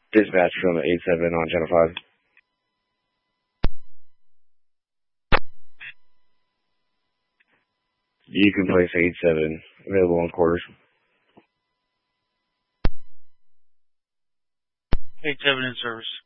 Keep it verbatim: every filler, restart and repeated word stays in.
Dispatch from eight seven on Channel five. You can place eight seven, available on quarters. eight seven in service.